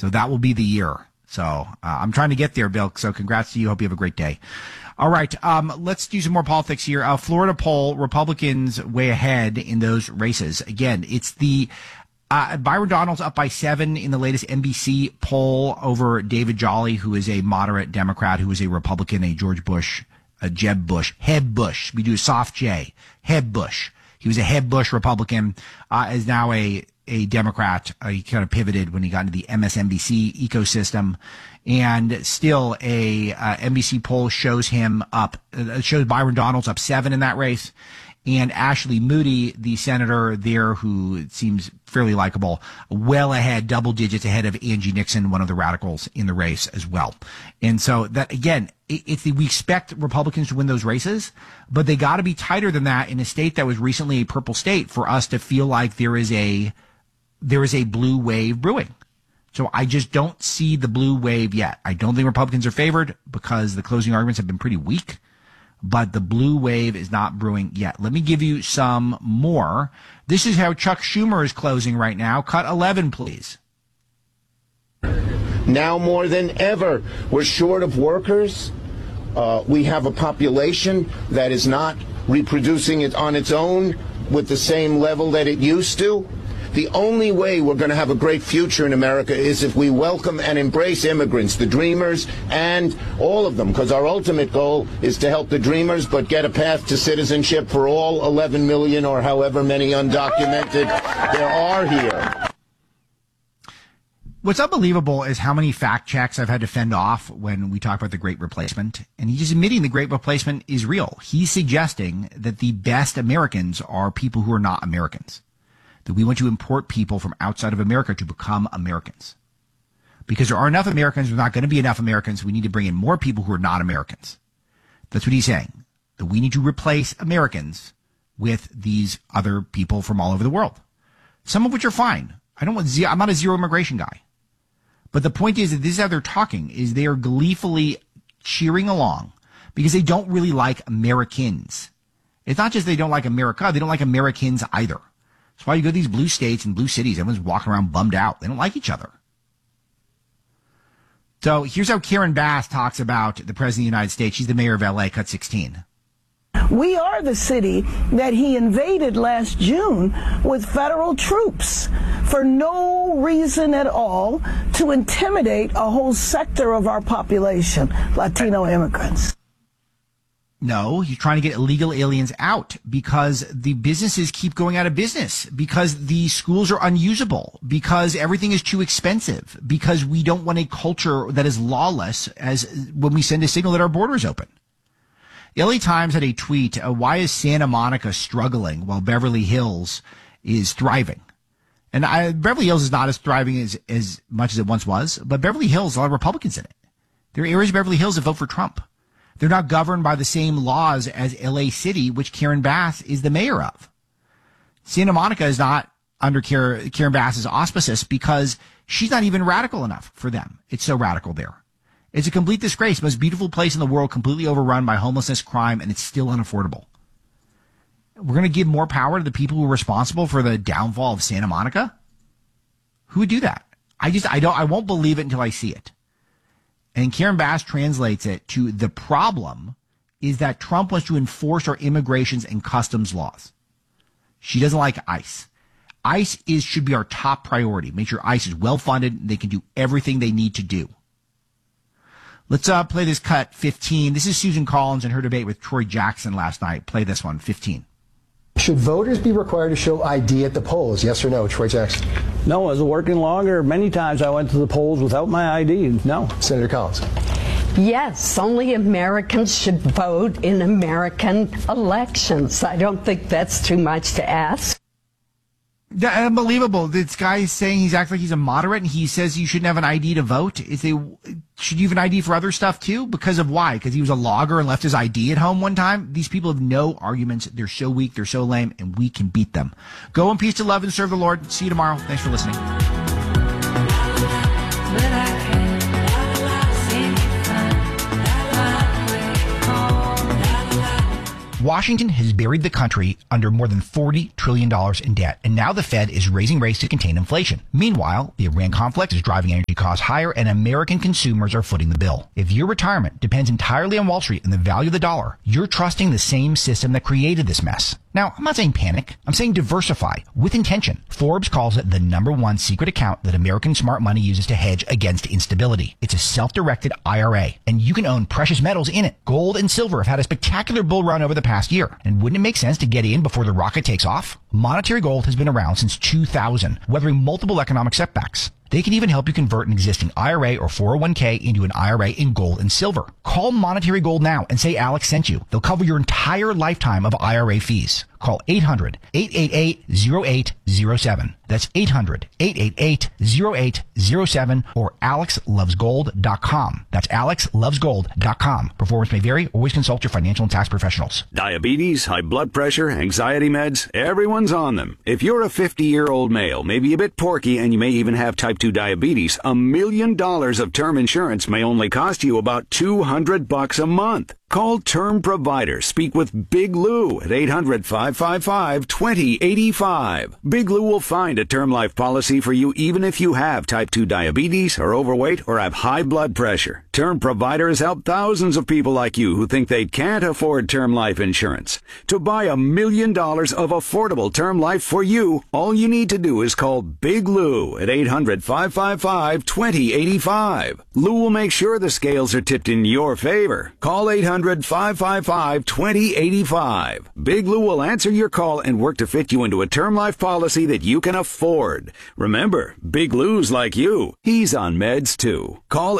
So that will be the year. So I'm trying to get there, Bill. So congrats to you. Hope you have a great day. All right. Let's do some more politics here. Florida poll, Republicans way ahead in those races. Again, it's the Byron Donalds up by 7 in the latest NBC poll over David Jolly, who is a moderate Democrat, who is a Republican, a George Bush, a Jeb Bush, Heb Bush. We do a soft J, Heb Bush. He was a Heb Bush Republican, is now a Democrat. He kind of pivoted when he got into the MSNBC ecosystem, and still a NBC poll shows him up, shows Byron Donalds up 7 in that race. And Ashley Moody, the senator there, who seems fairly likable, well ahead, double digits ahead of Angie Nixon, one of the radicals in the race as well. And so that, again, we expect Republicans to win those races, but they got to be tighter than that in a state that was recently a purple state for us to feel like there is a blue wave brewing. So I just don't see the blue wave yet. I don't think Republicans are favored because the closing arguments have been pretty weak. But the blue wave is not brewing yet. Let me give you some more. This is how Chuck Schumer is closing right now. Cut 11, please. Now more than ever, we're short of workers. We have a population that is not reproducing it on its own with the same level that it used to. The only way we're going to have a great future in America is if we welcome and embrace immigrants, the dreamers, and all of them, because our ultimate goal is to help the dreamers, but get a path to citizenship for all 11 million or however many undocumented there are here. What's unbelievable is how many fact checks I've had to fend off when we talk about the Great Replacement. And he's admitting the Great Replacement is real. He's suggesting that the best Americans are people who are not Americans. That we want to import people from outside of America to become Americans. Because there are enough Americans, there's not going to be enough Americans. We need to bring in more people who are not Americans. That's what he's saying. That we need to replace Americans with these other people from all over the world. Some of which are fine. I'm not a zero immigration guy. But the point is that this is how they're talking, is they are gleefully cheering along because they don't really like Americans. It's not just they don't like America, they don't like Americans either. That's why you go to these blue states and blue cities, everyone's walking around bummed out. They don't like each other. So here's how Karen Bass talks about the President of the United States. She's the mayor of LA, cut 16. We are the city that he invaded last June with federal troops for no reason at all, to intimidate a whole sector of our population, Latino immigrants. No, he's trying to get illegal aliens out because the businesses keep going out of business, because the schools are unusable, because everything is too expensive, because we don't want a culture that is lawless as when we send a signal that our border is open. The LA Times had a tweet, why is Santa Monica struggling while Beverly Hills is thriving? And Beverly Hills is not as thriving as much as it once was, but Beverly Hills, a lot of Republicans in it. There are areas of Beverly Hills that vote for Trump. They're not governed by the same laws as LA City, which Karen Bass is the mayor of. Santa Monica is not under Karen Bass's auspices because she's not even radical enough for them. It's so radical there. It's a complete disgrace. Most beautiful place in the world, completely overrun by homelessness, crime, and it's still unaffordable. We're going to give more power to the people who are responsible for the downfall of Santa Monica? Who would do that? I won't believe it until I see it. And Karen Bass translates it to the problem is that Trump wants to enforce our immigrations and customs laws. She doesn't like ICE. ICE should be our top priority. Make sure ICE is well funded and they can do everything they need to do. Let's play this cut 15. This is Susan Collins in her debate with Troy Jackson last night. Play this one, 15. Should voters be required to show ID at the polls? Yes or no, Troy Jackson? No, as a working logger, many times I went to the polls without my ID. No. Senator Collins? Yes, only Americans should vote in American elections. I don't think that's too much to ask. Unbelievable. This guy is saying he's acting like he's a moderate and he says you shouldn't have an ID to vote. Should you have an ID for other stuff too? Because of why? Because he was a logger and left his ID at home one time? These people have no arguments. They're so weak. They're so lame and we can beat them. Go in peace to love and serve the Lord. See you tomorrow. Thanks for listening. Washington has buried the country under more than $40 trillion in debt, and now the Fed is raising rates to contain inflation. Meanwhile, the Iran conflict is driving energy costs higher, and American consumers are footing the bill. If your retirement depends entirely on Wall Street and the value of the dollar, you're trusting the same system that created this mess. Now, I'm not saying panic. I'm saying diversify with intention. Forbes calls it the #1 secret account that American smart money uses to hedge against instability. It's a self-directed IRA, and you can own precious metals in it. Gold and silver have had a spectacular bull run over the past year. And wouldn't it make sense to get in before the rocket takes off? Monetary Gold has been around since 2000, weathering multiple economic setbacks. They can even help you convert an existing IRA or 401k into an IRA in gold and silver. Call Monetary Gold now and say Alex sent you. They'll cover your entire lifetime of IRA fees. Call 800-888-0807. That's 800-888-0807 or alexlovesgold.com. That's alexlovesgold.com. Performance may vary. Always consult your financial and tax professionals. Diabetes, high blood pressure, anxiety meds, everyone's on them. If you're a 50-year-old male, maybe a bit porky, and you may even have type 2 diabetes, $1 million of term insurance may only cost you about $200 a month. Call Term Provider. Speak with Big Lou at 800-555-2085. Big Lou will find a term life policy for you even if you have type 2 diabetes, are overweight, or have high blood pressure. Term Provider has helped thousands of people like you who think they can't afford term life insurance. To buy $1 million of affordable term life for you, all you need to do is call Big Lou at 800-555-2085. Lou will make sure the scales are tipped in your favor. Call 800-555-2085. Big Lou will answer your call and work to fit you into a term life policy that you can afford. Remember, Big Lou's like you. He's on meds too. Call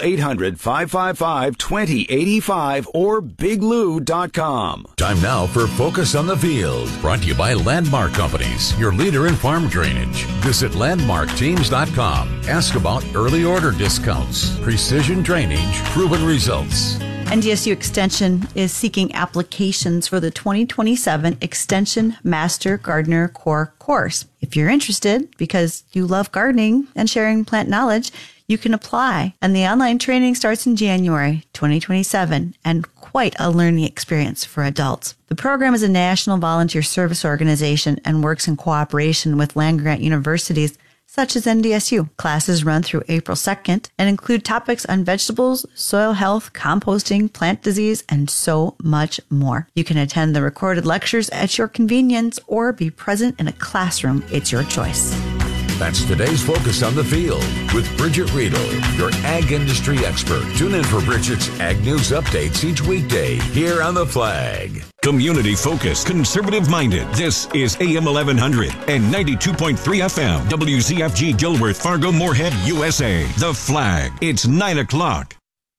800-555-2085 or biglou.com. Time now for Focus on the Field. Brought to you by Landmark Companies, your leader in farm drainage. Visit landmarkteams.com. Ask about early order discounts, precision drainage, proven results. NDSU Extension is seeking applications for the 2027 Extension Master Gardener Core course. If you're interested, because you love gardening and sharing plant knowledge, you can apply. And the online training starts in January 2027, and quite a learning experience for adults. The program is a national volunteer service organization and works in cooperation with land-grant universities such as NDSU. Classes run through April 2nd and include topics on vegetables, soil health, composting, plant disease, and so much more. You can attend the recorded lectures at your convenience or be present in a classroom. It's your choice. That's today's Focus on the Field with Bridget Riedel, your ag industry expert. Tune in for Bridget's Ag News updates each weekday here on The Flag. Community focused, conservative minded. This is AM 1100 and 92.3 FM. WZFG Gilworth, Fargo, Moorhead, USA. The Flag. It's 9 o'clock.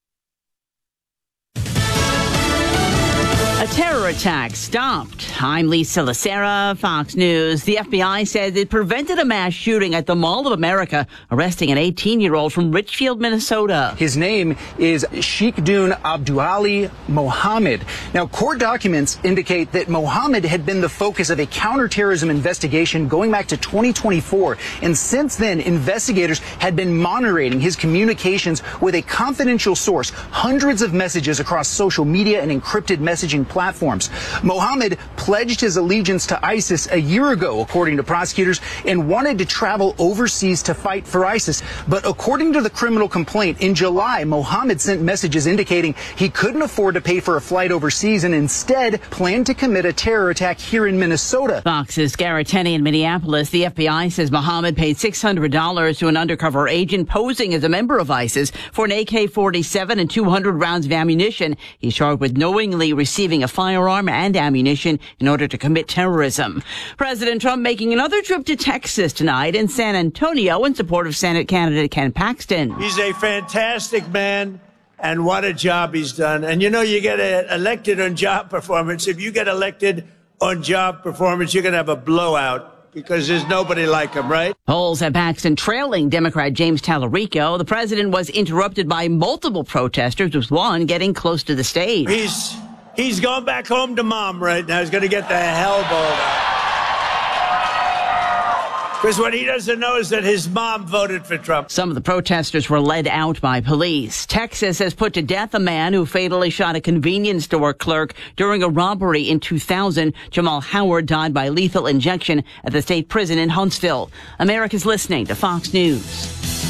A terror attack stopped. I'm Lisa Lacera, Fox News. The FBI says it prevented a mass shooting at the Mall of America, arresting an 18-year-old from Richfield, Minnesota. His name is Sheikhdun Abduali Mohammed. Now, court documents indicate that Mohammed had been the focus of a counterterrorism investigation going back to 2024. And since then, investigators had been monitoring his communications with a confidential source, hundreds of messages across social media and encrypted messaging platforms. Mohammed pledged his allegiance to ISIS a year ago, according to prosecutors, and wanted to travel overseas to fight for ISIS. But according to the criminal complaint, in July, Mohammed sent messages indicating he couldn't afford to pay for a flight overseas and instead planned to commit a terror attack here in Minnesota. Fox's Garrett Tenney in Minneapolis. The FBI says Mohammed paid $600 to an undercover agent posing as a member of ISIS for an AK-47 and 200 rounds of ammunition. He's charged with knowingly receiving a firearm and ammunition in order to commit terrorism. President Trump making another trip to Texas tonight in San Antonio in support of Senate candidate Ken Paxton. He's a fantastic man, and what a job he's done. And you know, you get elected on job performance. If you get elected on job performance, you're going to have a blowout, because there's nobody like him, right? Polls have Paxton trailing Democrat James Tallarico. The president was interrupted by multiple protesters, with one getting close to the stage. He's going back home to mom right now. He's going to get the hell bowled out. Because what he doesn't know is that his mom voted for Trump. Some of the protesters were led out by police. Texas has put to death a man who fatally shot a convenience store clerk during a robbery in 2000. Jamal Howard died by lethal injection at the state prison in Huntsville. America's listening to Fox News.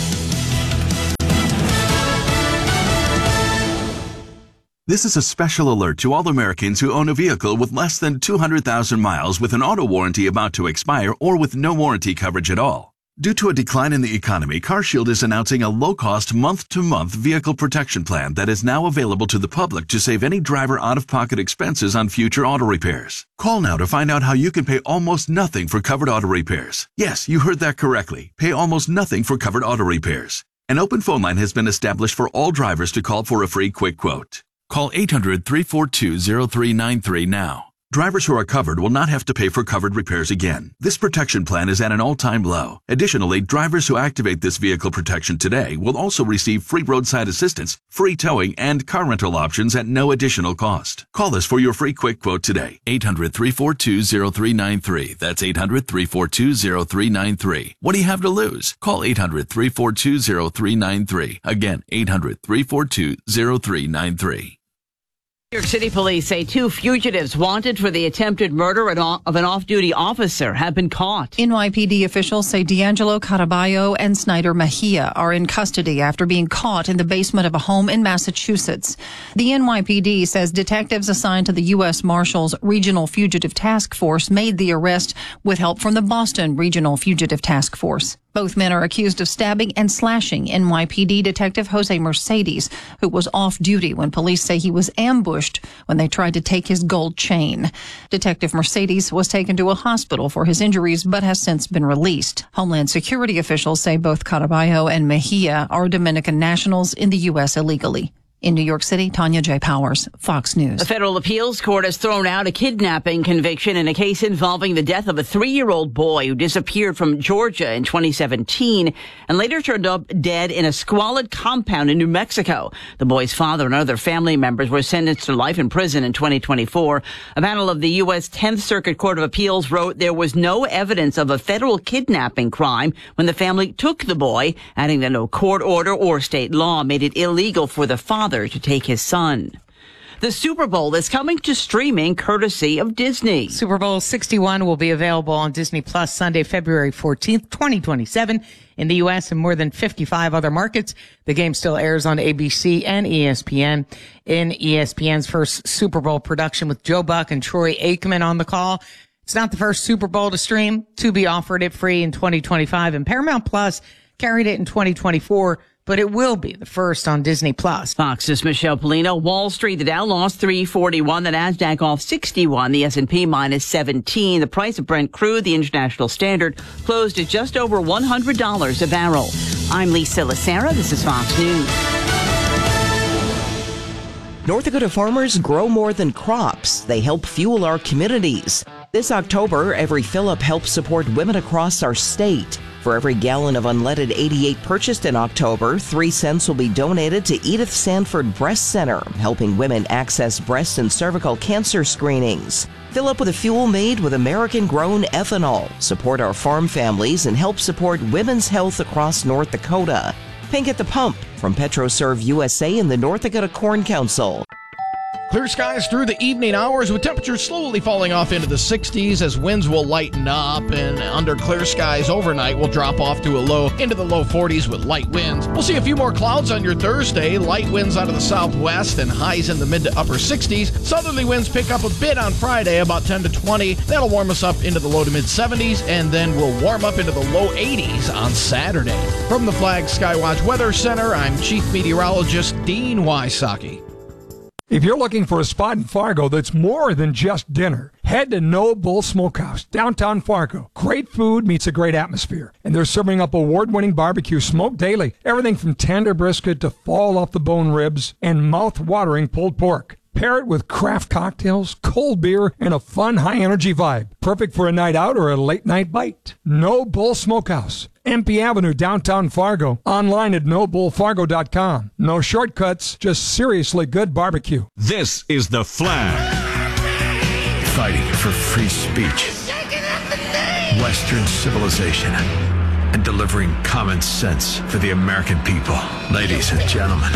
This is a special alert to all Americans who own a vehicle with less than 200,000 miles with an auto warranty about to expire or with no warranty coverage at all. Due to a decline in the economy, CarShield is announcing a low-cost month-to-month vehicle protection plan that is now available to the public to save any driver out-of-pocket expenses on future auto repairs. Call now to find out how you can pay almost nothing for covered auto repairs. Yes, you heard that correctly. Pay almost nothing for covered auto repairs. An open phone line has been established for all drivers to call for a free quick quote. Call 800-342-0393 now. Drivers who are covered will not have to pay for covered repairs again. This protection plan is at an all-time low. Additionally, drivers who activate this vehicle protection today will also receive free roadside assistance, free towing, and car rental options at no additional cost. Call us for your free quick quote today. 800-342-0393. That's 800-342-0393. What do you have to lose? Call 800-342-0393. Again, 800-342-0393. New York City police say 2 fugitives wanted for the attempted murder of an off-duty officer have been caught. NYPD officials say D'Angelo Caraballo and Snyder Mejia are in custody after being caught in the basement of a home in Massachusetts. The NYPD says detectives assigned to the U.S. Marshals Regional Fugitive Task Force made the arrest with help from the Boston Regional Fugitive Task Force. Both men are accused of stabbing and slashing NYPD Detective Jose Mercedes, who was off duty when police say he was ambushed when they tried to take his gold chain. Detective Mercedes was taken to a hospital for his injuries, but has since been released. Homeland Security officials say both Caraballo and Mejia are Dominican nationals in the U.S. illegally. In New York City, Tanya J. Powers, Fox News. The federal appeals court has thrown out a kidnapping conviction in a case involving the death of a 3-year-old boy who disappeared from Georgia in 2017 and later turned up dead in a squalid compound in New Mexico. The boy's father and other family members were sentenced to life in prison in 2024. A panel of the U.S. 10th Circuit Court of Appeals wrote there was no evidence of a federal kidnapping crime when the family took the boy, adding that no court order or state law made it illegal for the father to take his son. The Super Bowl is coming to streaming courtesy of Disney. Super Bowl 61 will be available on Disney Plus Sunday, February 14th, 2027 in the U.S. and more than 55 other markets. The game still airs on ABC and ESPN. In ESPN's first Super Bowl production with Joe Buck and Troy Aikman on the call. It's not the first Super Bowl to stream. Tubi offered it free in 2025 and Paramount Plus carried it in 2024. But it will be the first on Disney Plus. Fox's Michelle Polino. Wall Street, the Dow lost 341, the Nasdaq off 61, the S&P minus 17. The price of Brent crude, the international standard, closed at just over $100 a barrel. I'm Lisa Lacera. This is Fox News. North Dakota farmers grow more than crops. They help fuel our communities. This October, Every Fill-Up helps support women across our state. For every gallon of unleaded 88 purchased in October, 3 cents will be donated to Edith Sanford Breast Center, helping women access breast and cervical cancer screenings. Fill up with a fuel made with American-grown ethanol. Support our farm families and help support women's health across North Dakota. Pink at the Pump from PetroServe USA and the North Dakota Corn Council. Clear skies through the evening hours with temperatures slowly falling off into the 60s as winds will lighten up, and under clear skies overnight will drop off to a low into the low 40s with light winds. We'll see a few more clouds on your Thursday, light winds out of the southwest and highs in the mid to upper 60s. Southerly winds pick up a bit on Friday, about 10 to 20. That'll warm us up into the low to mid 70s, and then we'll warm up into the low 80s on Saturday. From the Flag Skywatch Weather Center, I'm Chief Meteorologist Dean Wysocki. If you're looking for a spot in Fargo that's more than just dinner, head to No Bull Smokehouse, downtown Fargo. Great food meets a great atmosphere. And they're serving up award-winning barbecue smoked daily. Everything from tender brisket to fall-off-the-bone ribs and mouth-watering pulled pork. Pair it with craft cocktails, cold beer, and a fun, high-energy vibe. Perfect for a night out or a late-night bite. No Bull Smokehouse. MP Avenue, downtown Fargo. Online at nobullfargo.com. No shortcuts, just seriously good barbecue. This is The Flag. Fighting for free speech. Western civilization and delivering common sense for the American people. Ladies and gentlemen,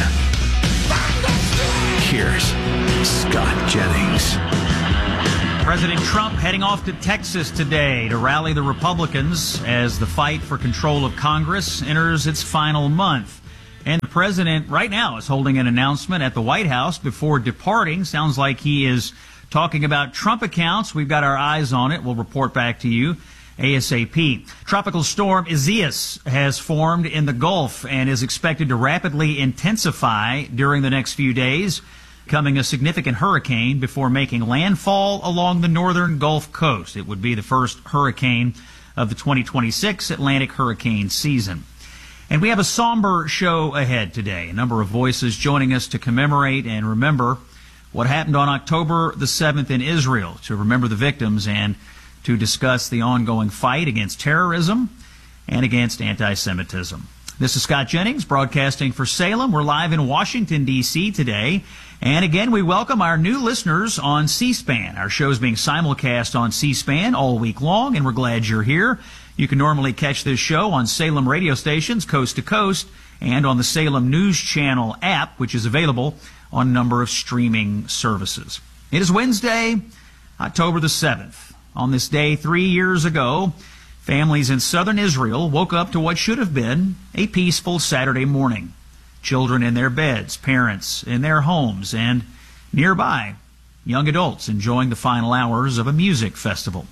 here's Scott Jennings. President Trump heading off to Texas today to rally the Republicans as the fight for control of Congress enters its final month. And the president right now is holding an announcement at the White House before departing. Sounds like he is talking about Trump accounts. We've got our eyes on it. We'll report back to you ASAP. Tropical storm Isaias has formed in the Gulf and is expected to rapidly intensify during the next few days, becoming a significant hurricane before making landfall along the northern Gulf Coast. It would be the first hurricane of the 2026 Atlantic hurricane season. And we have a somber show ahead today. A number of voices joining us to commemorate and remember what happened on October the 7th in Israel, to remember the victims and to discuss the ongoing fight against terrorism and against anti-Semitism. This is Scott Jennings, broadcasting for Salem. We're live in Washington, D.C. today. And again, we welcome our new listeners on C-SPAN. Our show is being simulcast on C-SPAN all week long, and we're glad you're here. You can normally catch this show on Salem radio stations, coast to coast, and on the Salem News Channel app, which is available on a number of streaming services. It is Wednesday, October the 7th. On this day 3 years ago, families in southern Israel woke up to what should have been a peaceful Saturday morning. Children in their beds, parents in their homes, and nearby, young adults enjoying the final hours of a music festival.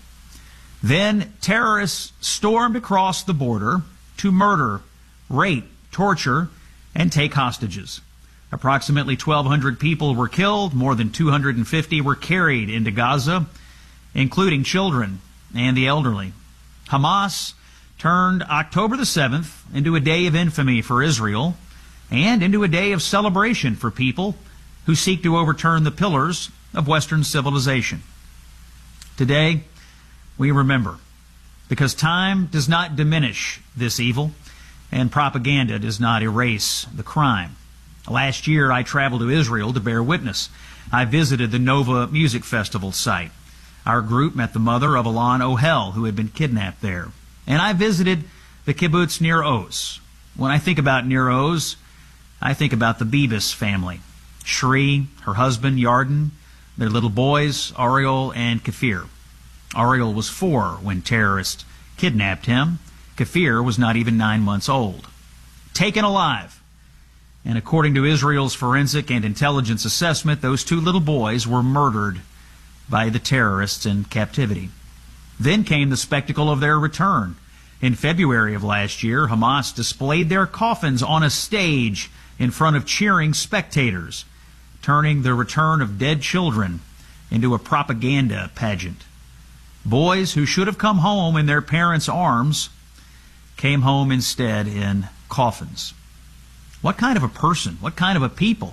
Then terrorists stormed across the border to murder, rape, torture, and take hostages. Approximately 1,200 people were killed, more than 250 were carried into Gaza, including children and the elderly. Hamas turned October the 7th into a day of infamy for Israel and into a day of celebration for people who seek to overturn the pillars of Western civilization. Today, we remember, because time does not diminish this evil and propaganda does not erase the crime. Last year, I traveled to Israel to bear witness. I visited the Nova Music Festival site. Our group met the mother of Alon Ohel, who had been kidnapped there. And I visited the kibbutz Nir Oz. When I think about Nir Oz, I think about the Bibas family. Shri, her husband, Yarden, their little boys, Ariel and Kafir. Ariel was 4 when terrorists kidnapped him. Kafir was not even 9 months old. Taken alive. And according to Israel's forensic and intelligence assessment, those 2 little boys were murdered by the terrorists in captivity. Then came the spectacle of their return. In February of last year, Hamas displayed their coffins on a stage in front of cheering spectators, turning the return of dead children into a propaganda pageant. Boys who should have come home in their parents' arms came home instead in coffins. What kind of a person, what kind of a people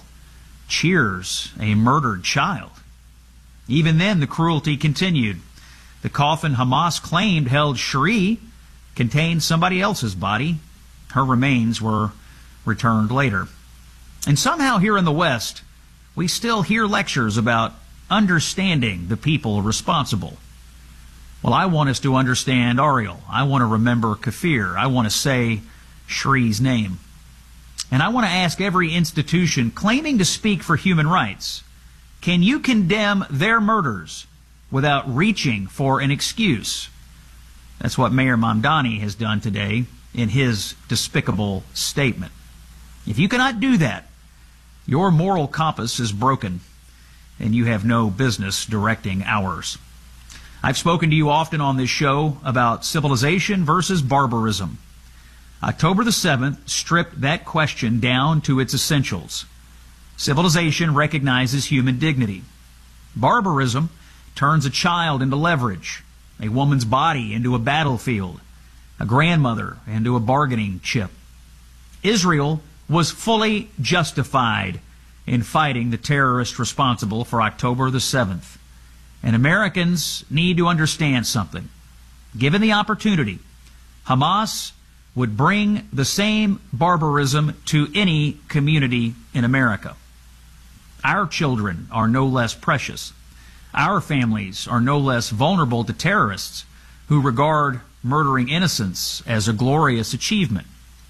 cheers a murdered child? Even then, the cruelty continued. The coffin Hamas claimed held Shri contained somebody else's body. Her remains were returned later. And somehow here in the West, we still hear lectures about understanding the people responsible. Well, I want us to understand Ariel. I want to remember Kafir. I want to say Shri's name. And I want to ask every institution claiming to speak for human rights, can you condemn their murders without reaching for an excuse? That's what Mayor Mamdani has done today in his despicable statement. If you cannot do that, your moral compass is broken, and you have no business directing ours. I've spoken to you often on this show about civilization versus barbarism. October the 7th stripped that question down to its essentials. Civilization recognizes human dignity. Barbarism turns a child into leverage, a woman's body into a battlefield, a grandmother into a bargaining chip. Israel was fully justified in fighting the terrorists responsible for October the 7th. And Americans need to understand something. Given the opportunity, Hamas would bring the same barbarism to any community in America. Our children are no less precious. Our families are no less vulnerable to terrorists who regard murdering innocents as a glorious achievement.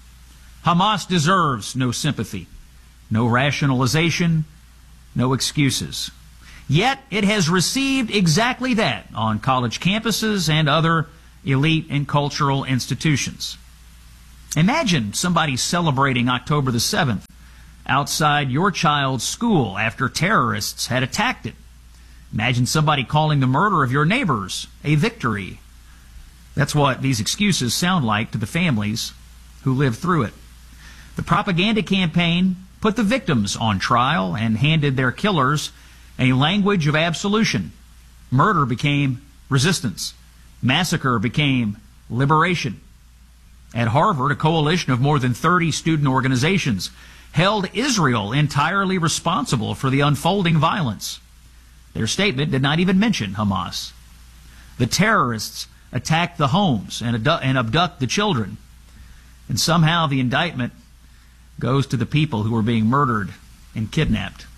Hamas deserves no sympathy, no rationalization, no excuses. Yet it has received exactly that on college campuses and other elite and cultural institutions. Imagine somebody celebrating October the 7th outside your child's school after terrorists had attacked it. Imagine somebody calling the murder of your neighbors a victory. That's what these excuses sound like to the families who lived through it. The propaganda campaign put the victims on trial and handed their killers a language of absolution. Murder became resistance. Massacre became liberation. At Harvard, a coalition of more than 30 student organizations held Israel entirely responsible for the unfolding violence. Their statement did not even mention Hamas. The terrorists attack the homes and abduct the children. And somehow the indictment goes to the people who are being murdered and kidnapped.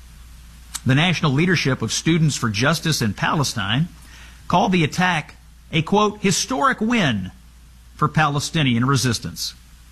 The national leadership of Students for Justice in Palestine called the attack a, quote, historic win for Palestinian resistance.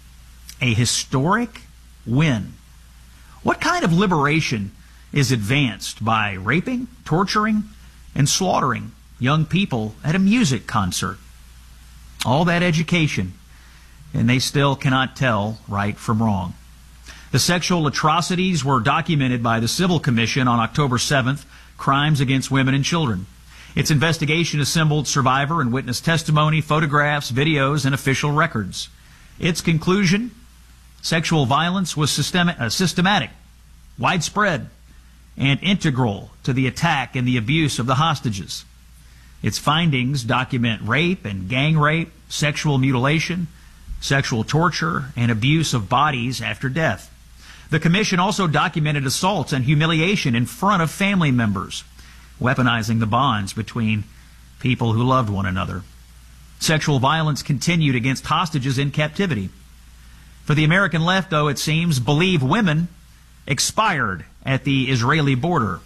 A historic win. What kind of liberation is advanced by raping, torturing, and slaughtering young people at a music concert? All that education, and they still cannot tell right from wrong. The sexual atrocities were documented by the Civil Commission on October 7th, Crimes Against Women and Children. Its investigation assembled survivor and witness testimony, photographs, videos, and official records. Its conclusion: sexual violence was systematic, widespread, and integral to the attack and the abuse of the hostages. Its findings document rape and gang rape, sexual mutilation, sexual torture, and abuse of bodies after death. The Commission also documented assaults and humiliation in front of family members, weaponizing the bonds between people who loved one another. Sexual violence continued against hostages in captivity. For the American left, though, it seems, believe women expired at the Israeli border.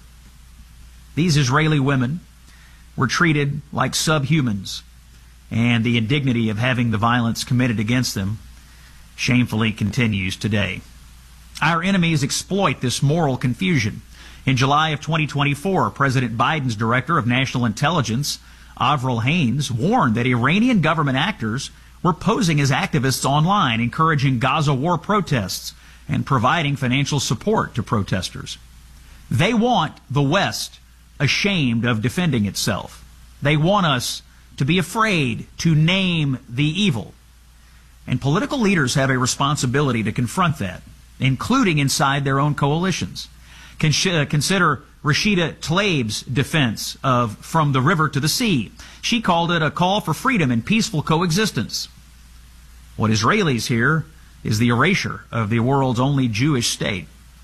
These Israeli women were treated like subhumans, and the indignity of having the violence committed against them shamefully continues today. Our enemies exploit this moral confusion. In July of 2024, President Biden's Director of National Intelligence, Avril Haines, warned that Iranian government actors were posing as activists online, encouraging Gaza war protests and providing financial support to protesters. They want the West ashamed of defending itself. They want us to be afraid to name the evil. And political leaders have a responsibility to confront that, including inside their own coalitions. Consider Rashida Tlaib's defense of From the River to the Sea. She called it a call for freedom and peaceful coexistence. What Israelis hear is the erasure of the world's only Jewish state.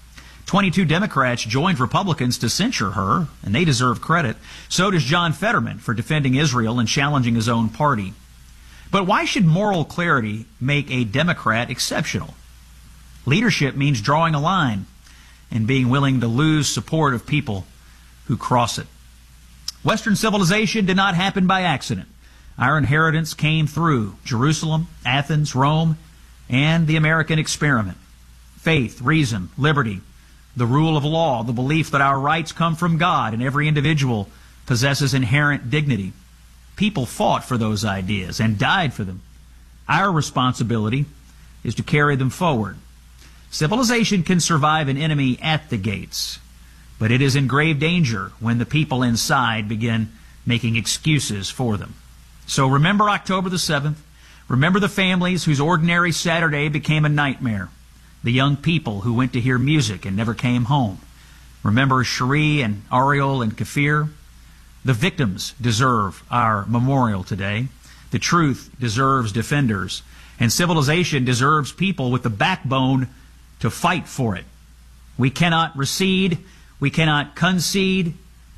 22 Democrats joined Republicans to censure her, and they deserve credit. So does John Fetterman for defending Israel and challenging his own party. But why should moral clarity make a Democrat exceptional? Leadership means drawing a line and being willing to lose support of people who cross it. Western civilization did not happen by accident. Our inheritance came through Jerusalem, Athens, Rome, and the American experiment. Faith, reason, liberty, the rule of law, the belief that our rights come from God and every individual possesses inherent dignity. People fought for those ideas and died for them. Our responsibility is to carry them forward. Civilization can survive an enemy at the gates, but it is in grave danger when the people inside begin making excuses for them. So remember October the 7th. Remember the families whose ordinary Saturday became a nightmare. The young people who went to hear music and never came home. Remember Cherie and Ariel and Kafir. The victims deserve our memorial today. The truth deserves defenders. And civilization deserves people with the backbone to fight for it. We cannot recede. We cannot concede.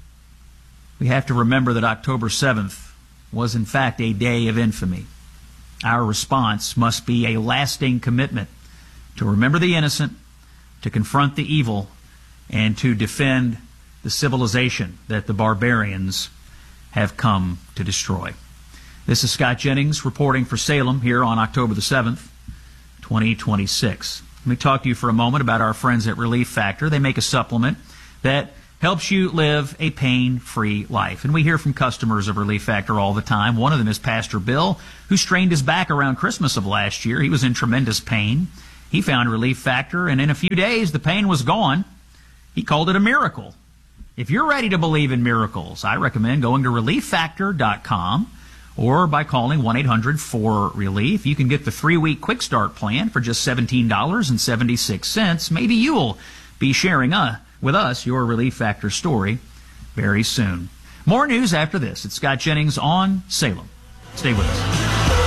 We have to remember that October 7th was in fact a day of infamy. Our response must be a lasting commitment to remember the innocent, to confront the evil, and to defend the civilization that the barbarians have come to destroy. This is Scott Jennings reporting for Salem here on October the 7th, 2026. Let me talk to you for a moment about our friends at Relief Factor. They make a supplement that helps you live a pain-free life. And we hear from customers of Relief Factor all the time. One of them is Pastor Bill, who strained his back around Christmas of last year. He was in tremendous pain. He found Relief Factor, and in a few days, the pain was gone. He called it a miracle. If you're ready to believe in miracles, I recommend going to ReliefFactor.com or by calling 1-800-4RELIEF. You can get the 3-week quick start plan for just $17.76. Maybe you'll be sharing with us your Relief Factor story very soon. More news after this. It's Scott Jennings on Salem. Stay with us.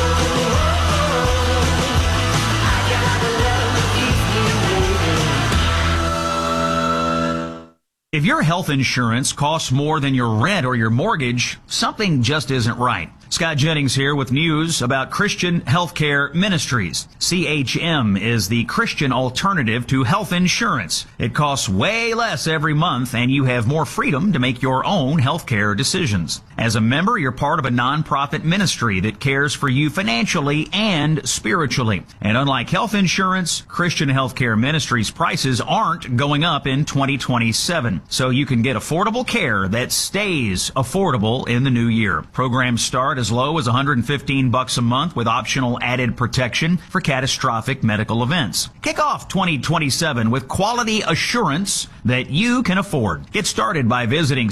If your health insurance costs more than your rent or your mortgage, something just isn't right. Scott Jennings here with news about Christian Healthcare Ministries. CHM is the Christian alternative to health insurance. It costs way less every month, and you have more freedom to make your own healthcare decisions. As a member, you're part of a nonprofit ministry that cares for you financially and spiritually. And unlike health insurance, Christian Healthcare Ministries prices aren't going up in 2027. So you can get affordable care that stays affordable in the new year. Programs start as low as $115 a month with optional added protection for catastrophic medical events. Kick off 2027 with quality assurance that you can afford. Get started by visiting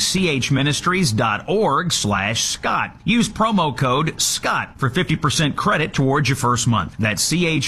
chministries.org/Scott. Use promo code SCOTT for 50% credit towards your first month. That's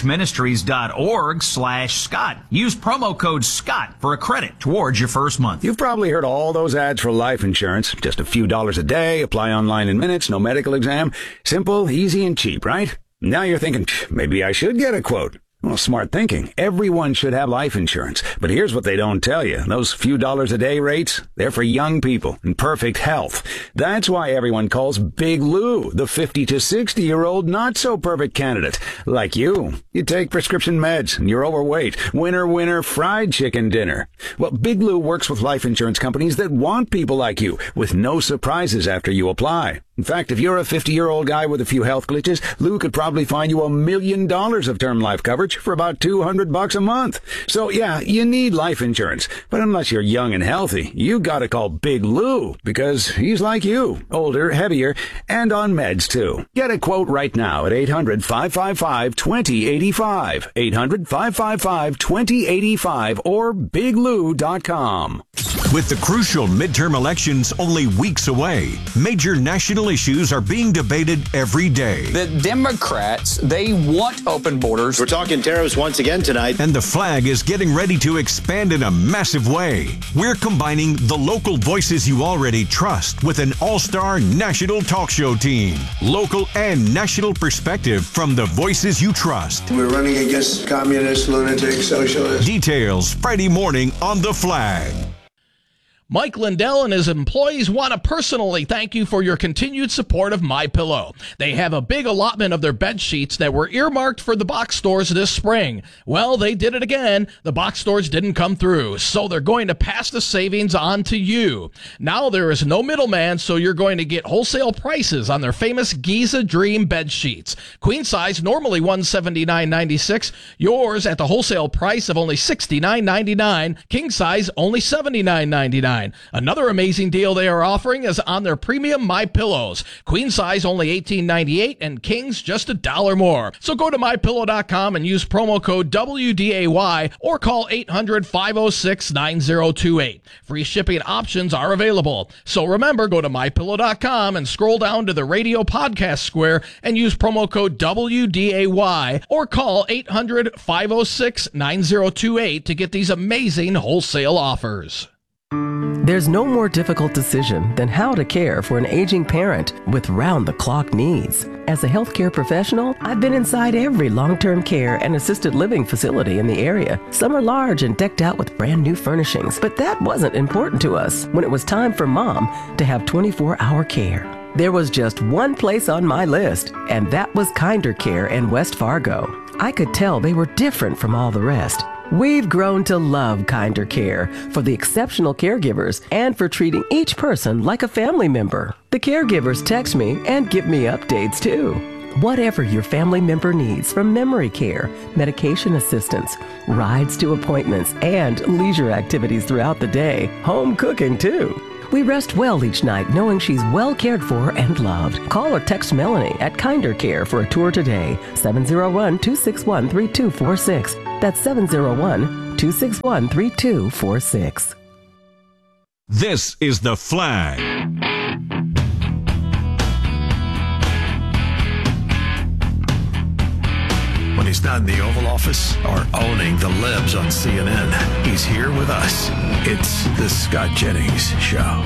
chministries.org/Scott. Use promo code SCOTT for a credit towards your first month. You've probably heard all those ads for life insurance. Just a few dollars a day, apply online in minutes, no medical exam. Simple, easy, and cheap, right? Now you're thinking, maybe I should get a quote. Well, smart thinking. Everyone should have life insurance. But here's what they don't tell you. Those few dollars a day rates, they're for young people in perfect health. That's why everyone calls Big Lou the 50 to 60-year-old not-so-perfect candidate. Like you. You take prescription meds and you're overweight. Winner, fried chicken dinner. Well, Big Lou works with life insurance companies that want people like you with no surprises after you apply. In fact, if you're a 50-year-old guy with a few health glitches, Lou could probably find you $1 million of term life coverage for about $200 a month. So yeah, you need life insurance. But unless you're young and healthy, you gotta call Big Lou because he's like you, older, heavier, and on meds too. Get a quote right now at 800-555-2085, 800-555-2085, or biglou.com. With the crucial midterm elections only weeks away, major national issues are being debated every day. The Democrats, they want open borders. We're talking tariffs once again tonight. And the flag is getting ready to expand in a massive way. We're combining the local voices you already trust with an all-star national talk show team. Local and national perspective from the voices you trust. We're running against communists, lunatics, socialists. Details Friday morning on The Flag. Mike Lindell and his employees want to personally thank you for your continued support of MyPillow. They have a big allotment of their bed sheets that were earmarked for the box stores this spring. Well, they did it again. The box stores didn't come through, so they're going to pass the savings on to you. Now there is no middleman, so you're going to get wholesale prices on their famous Giza Dream bed sheets. Queen size, normally $179.96. Yours at the wholesale price of only $69.99. King size, only $79.99. Another amazing deal they are offering is on their premium MyPillows. Queen size only $18.98 and kings just $1 more. So go to MyPillow.com and use promo code WDAY or call 800-506-9028. Free shipping options are available. So remember, go to MyPillow.com and scroll down to the radio podcast square and use promo code WDAY or call 800-506-9028 to get these amazing wholesale offers. There's no more difficult decision than how to care for an aging parent with round-the-clock needs. As a healthcare professional, I've been inside every long-term care and assisted living facility in the area. Some are large and decked out with brand new furnishings, but that wasn't important to us when it was time for Mom to have 24-hour care. There was just one place on my list, and that was Kinder Care in West Fargo. I could tell they were different from all the rest. We've grown to love Kinder Care for the exceptional caregivers and for treating each person like a family member. The caregivers text me and give me updates too. Whatever your family member needs, from memory care, medication assistance, rides to appointments, and leisure activities throughout the day, home cooking too. We rest well each night knowing she's well cared for and loved. Call or text Melanie at Kinder Care for a tour today. 701-261-3246. That's 701-261-3246. This is The Flag. When he's not in the Oval Office or owning the libs on CNN, he's here with us. It's the Scott Jennings Show.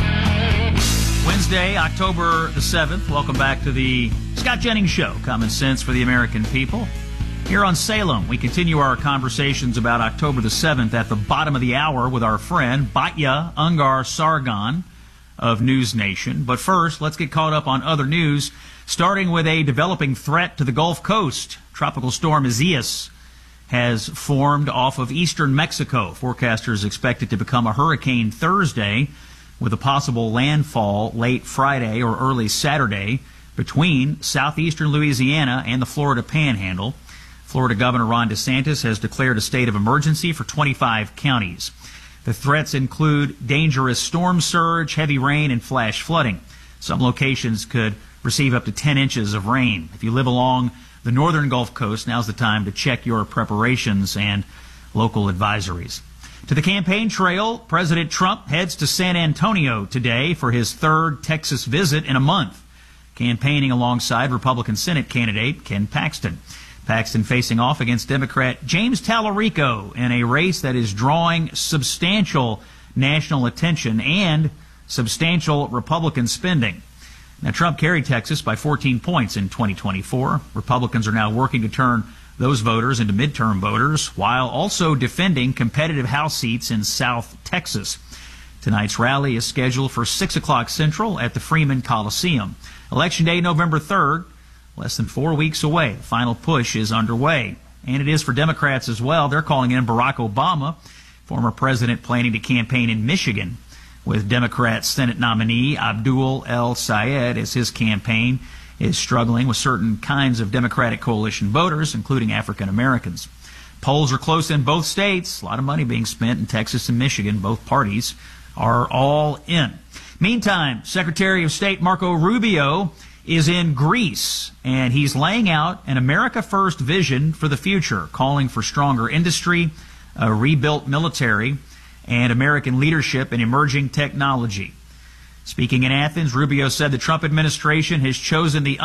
Wednesday, October the 7th. Welcome back to the Scott Jennings Show. Common sense for the American people. Here on Salem, we continue our conversations about October the 7th at the bottom of the hour with our friend Batya Ungar-Sargon of News Nation. But first, let's get caught up on other news, starting with a developing threat to the Gulf Coast. Tropical storm Isaias has formed off of eastern Mexico. Forecasters expect it to become a hurricane Thursday, with a possible landfall late Friday or early Saturday between southeastern Louisiana and the Florida Panhandle. Florida Governor Ron DeSantis has declared a state of emergency for 25 counties. The threats include dangerous storm surge, heavy rain, and flash flooding. Some locations could receive up to 10 inches of rain. If you live along the northern Gulf Coast, now's the time to check your preparations and local advisories. To the campaign trail, President Trump heads to San Antonio today for his third Texas visit in a month, campaigning alongside Republican Senate candidate Ken Paxton. Paxton facing off against Democrat James Tallarico in a race that is drawing substantial national attention and substantial Republican spending. Now, Trump carried Texas by 14 points in 2024. Republicans are now working to turn those voters into midterm voters while also defending competitive House seats in South Texas. Tonight's rally is scheduled for 6 o'clock Central at the Freeman Coliseum. Election Day, November 3rd, less than 4 weeks away. The final push is underway. And it is for Democrats as well. They're calling in Barack Obama, former president, planning to campaign in Michigan, with Democrat Senate nominee Abdul El-Sayed as his campaign is struggling with certain kinds of Democratic coalition voters, including African Americans. Polls are close in both states. A lot of money being spent in Texas and Michigan. Both parties are all in. Meantime, Secretary of State Marco Rubio is in Greece, and he's laying out an America First vision for the future, calling for stronger industry, a rebuilt military, and American leadership in emerging technology. Speaking in Athens, Rubio said the Trump administration has chosen the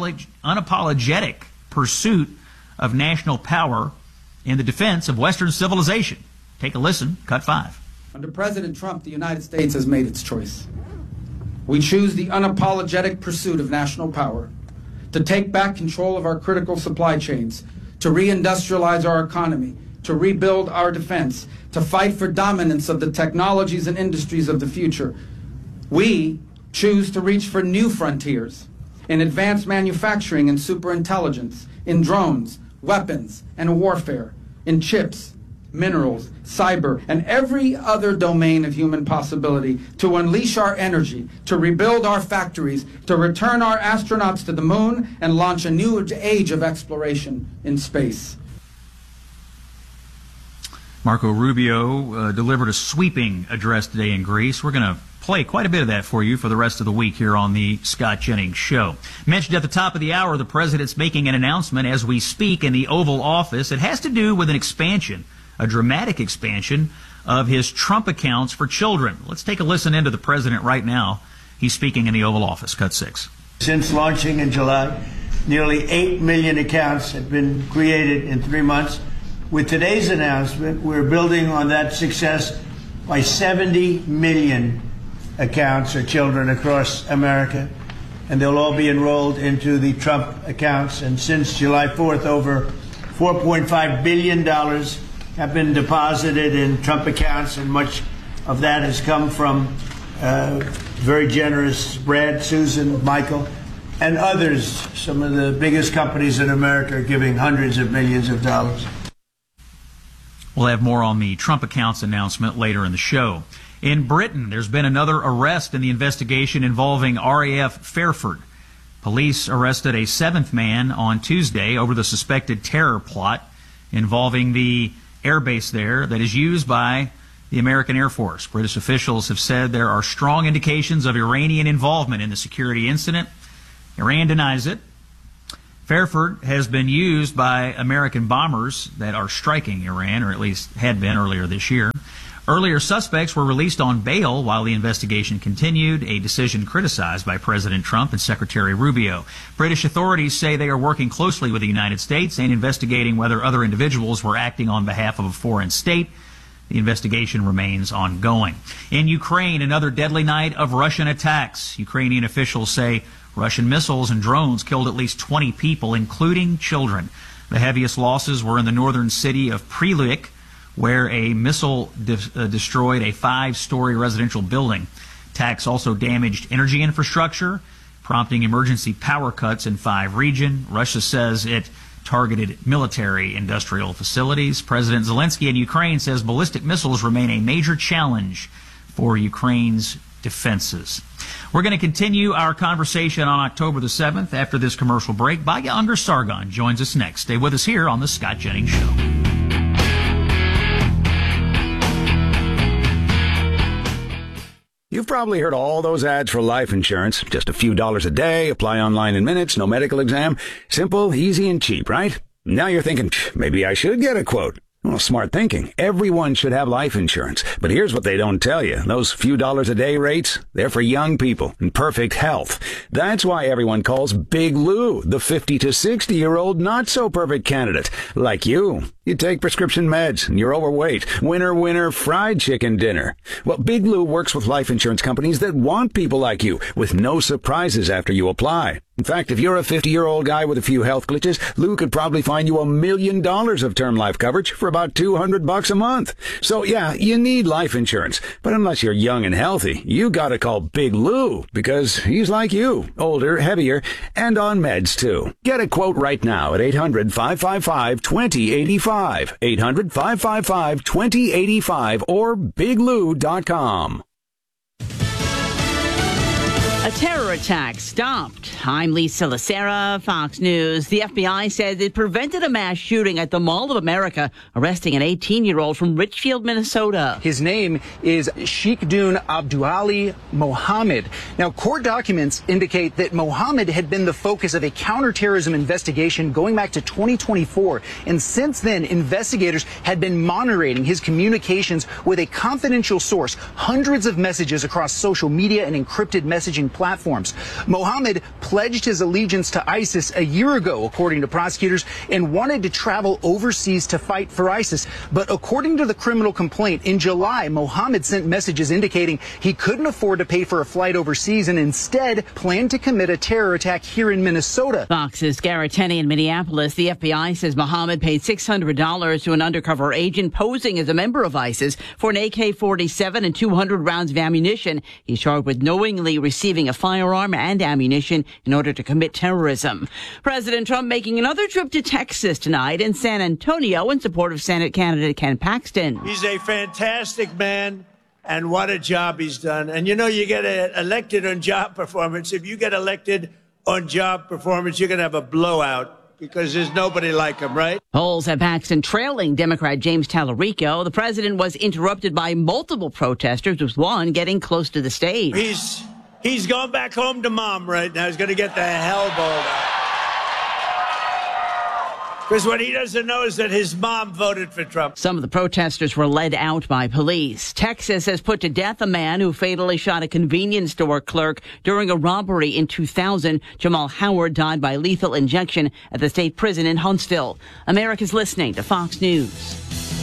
unapologetic pursuit of national power in the defense of Western civilization. Take a listen, cut 5. Under President Trump, the United States has made its choice. We choose the unapologetic pursuit of national power, to take back control of our critical supply chains, to reindustrialize our economy, to rebuild our defense, to fight for dominance of the technologies and industries of the future. We choose to reach for new frontiers in advanced manufacturing and superintelligence, in drones, weapons, and warfare, in chips, minerals, cyber, and every other domain of human possibility, to unleash our energy, to rebuild our factories, to return our astronauts to the moon, and launch a new age of exploration in space. Marco Rubio delivered a sweeping address today in Greece. We're going to play quite a bit of that for you for the rest of the week here on the Scott Jennings Show. Mentioned at the top of the hour, the president's making an announcement as we speak in the Oval Office. It has to do with an expansion, a dramatic expansion of his Trump accounts for children. Let's take a listen into the president right now. He's speaking in the Oval Office. Cut 6. Since launching in July, nearly 8 million accounts have been created in 3 months. With today's announcement, we're building on that success by 70 million accounts or children across America, and they'll all be enrolled into the Trump accounts. And since July 4th, over $4.5 billion have been deposited in Trump accounts, and much of that has come from very generous Brad, Susan, Michael, and others. Some of the biggest companies in America are giving hundreds of millions of dollars. We'll have more on the Trump accounts announcement later in the show. In Britain, there's been another arrest in the investigation involving RAF Fairford. Police arrested a seventh man on Tuesday over the suspected terror plot involving the airbase there that is used by the American Air Force. British officials have said there are strong indications of Iranian involvement in the security incident. Iran denies it. Fairford has been used by American bombers that are striking Iran, or at least had been earlier this year. Earlier suspects were released on bail while the investigation continued, a decision criticized by President Trump and Secretary Rubio. British authorities say they are working closely with the United States and investigating whether other individuals were acting on behalf of a foreign state. The investigation remains ongoing. In Ukraine, another deadly night of Russian attacks. Ukrainian officials say Russian missiles and drones killed at least 20 people, including children. The heaviest losses were in the northern city of Prylyk, where a missile destroyed a 5-story residential building. Attacks also damaged energy infrastructure, prompting emergency power cuts in 5 regions. Russia says it targeted military industrial facilities. President Zelensky in Ukraine says ballistic missiles remain a major challenge for Ukraine's defenses. We're going to continue our conversation on October the 7th after this commercial break. Baya Unger Sargon joins us next. Stay with us here on The Scott Jennings Show. You've probably heard all those ads for life insurance. Just a few dollars a day, apply online in minutes, no medical exam. Simple, easy, and cheap, right? Now you're thinking, maybe I should get a quote. Well, smart thinking. Everyone should have life insurance. But here's what they don't tell you. Those few dollars a day rates, they're for young people in perfect health. That's why everyone calls Big Lou the 50 to 60-year-old not-so-perfect candidate. Like you. You take prescription meds and you're overweight. Winner, fried chicken dinner. Well, Big Lou works with life insurance companies that want people like you with no surprises after you apply. In fact, if you're a 50-year-old guy with a few health glitches, Lou could probably find you $1 million of term life coverage for about $200 a month. So yeah, you need life insurance. But unless you're young and healthy, you gotta call Big Lou because he's like you, older, heavier, and on meds too. Get a quote right now at 800-555-2085. 800-555-2085 or biglou.com. A terror attack stopped. I'm Lisa Lacera, Fox News. The FBI says it prevented a mass shooting at the Mall of America, arresting an 18-year-old from Richfield, Minnesota. His name is Sheikhdun Abduali Mohammed. Now, court documents indicate that Mohammed had been the focus of a counterterrorism investigation going back to 2024. And since then, investigators had been monitoring his communications with a confidential source, hundreds of messages across social media and encrypted messaging platforms. Mohammed pledged his allegiance to ISIS a year ago, according to prosecutors, and wanted to travel overseas to fight for ISIS. But according to the criminal complaint, in July, Mohammed sent messages indicating he couldn't afford to pay for a flight overseas and instead planned to commit a terror attack here in Minnesota. Fox's Garrett Tenney in Minneapolis. The FBI says Mohammed paid $600 to an undercover agent posing as a member of ISIS for an AK-47 and 200 rounds of ammunition. He's charged with knowingly receiving a firearm and ammunition in order to commit terrorism. President Trump making another trip to Texas tonight in San Antonio in support of Senate candidate Ken Paxton. He's a fantastic man, and what a job he's done. And you know, you get elected on job performance. If you get elected on job performance, you're going to have a blowout because there's nobody like him, right? Polls have Paxton trailing Democrat James Tallarico. The president was interrupted by multiple protesters, with one getting close to the stage. He's going back home to mom right now. He's going to get the hell bowled out. Because what he doesn't know is that his mom voted for Trump. Some of the protesters were led out by police. Texas has put to death a man who fatally shot a convenience store clerk during a robbery in 2000. Jamal Howard died by lethal injection at the state prison in Huntsville. America's listening to Fox News.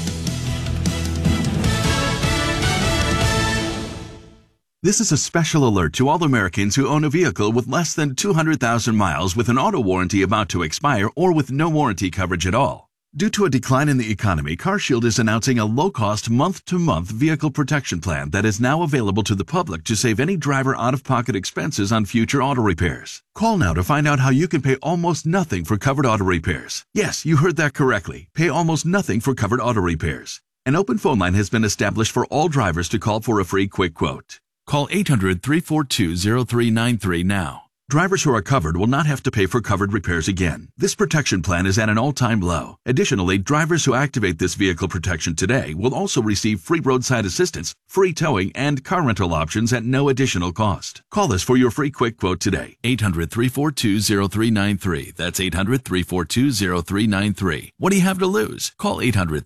This is a special alert to all Americans who own a vehicle with less than 200,000 miles with an auto warranty about to expire or with no warranty coverage at all. Due to a decline in the economy, CarShield is announcing a low-cost month-to-month vehicle protection plan that is now available to the public to save any driver out-of-pocket expenses on future auto repairs. Call now to find out how you can pay almost nothing for covered auto repairs. Yes, you heard that correctly. Pay almost nothing for covered auto repairs. An open phone line has been established for all drivers to call for a free quick quote. Call 800-342-0393 now. Drivers who are covered will not have to pay for covered repairs again. This protection plan is at an all-time low. Additionally, drivers who activate this vehicle protection today will also receive free roadside assistance, free towing, and car rental options at no additional cost. Call us for your free quick quote today. 800-342-0393. That's 800-342-0393. What do you have to lose? Call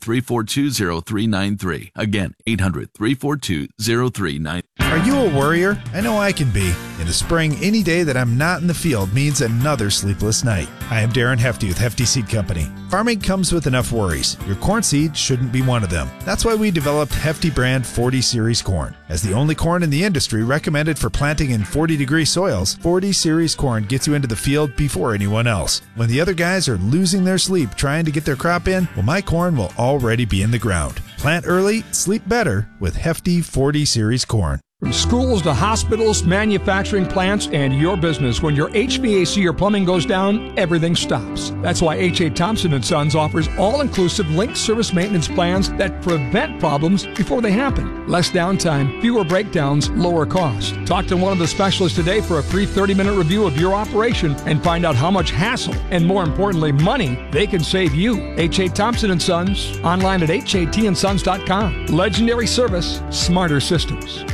800-342-0393. Again, 800-342-0393. Are you a worrier? I know I can be. In the spring, any day that I'm not in the field means another sleepless night. I am Darren Hefty with Hefty Seed Company. Farming comes with enough worries. Your corn seed shouldn't be one of them. That's why we developed Hefty brand 40 Series corn. As the only corn in the industry recommended for planting in 40-degree soils, 40 Series corn gets you into the field before anyone else. When the other guys are losing their sleep trying to get their crop in, well, my corn will already be in the ground. Plant early, sleep better with Hefty 40 Series corn. From schools to hospitals, manufacturing plants, and your business, when your HVAC or plumbing goes down, everything stops. That's why H.A. Thompson & Sons offers all-inclusive linked service maintenance plans that prevent problems before they happen. Less downtime, fewer breakdowns, lower cost. Talk to one of the specialists today for a free 30-minute review of your operation and find out how much hassle and, more importantly, money they can save you. H.A. Thompson & Sons, online at hatandsons.com. Legendary service, smarter systems.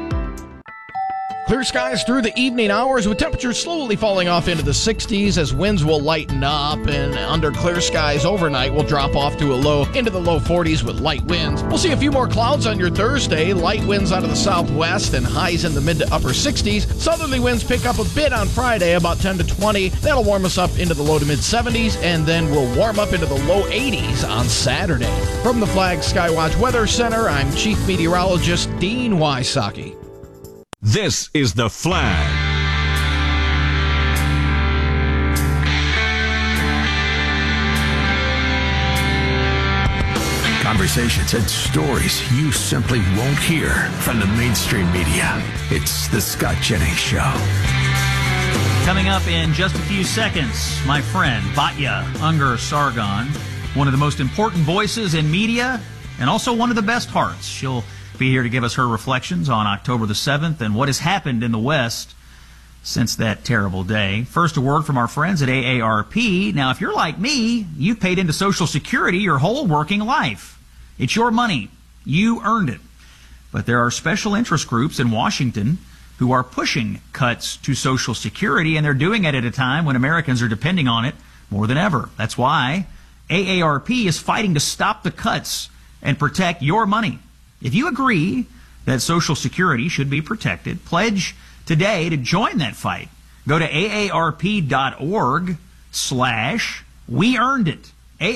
Clear skies through the evening hours with temperatures slowly falling off into the 60s as winds will lighten up, and under clear skies overnight will drop off to a low into the low 40s with light winds. We'll see a few more clouds on your Thursday, light winds out of the southwest and highs in the mid to upper 60s. Southerly winds pick up a bit on Friday, about 10 to 20. That'll warm us up into the low to mid 70s, and then we'll warm up into the low 80s on Saturday. From the Flag Skywatch Weather Center, I'm Chief Meteorologist Dean Wysocki. This is The Flag. Conversations and stories you simply won't hear from the mainstream media. It's The Scott Jennings Show. Coming up in just a few seconds, my friend Batya Ungar-Sargon, one of the most important voices in media and also one of the best hearts. She'll be here to give us her reflections on October the 7th and what has happened in the West since that terrible day. First, a word from our friends at AARP. Now, if you're like me, you've paid into Social Security your whole working life. It's your money. You earned it. But there are special interest groups in Washington who are pushing cuts to Social Security, and they're doing it at a time when Americans are depending on it more than ever. That's why AARP is fighting to stop the cuts and protect your money. If you agree that Social Security should be protected, pledge today to join that fight. Go to aarp.org/weearnedit.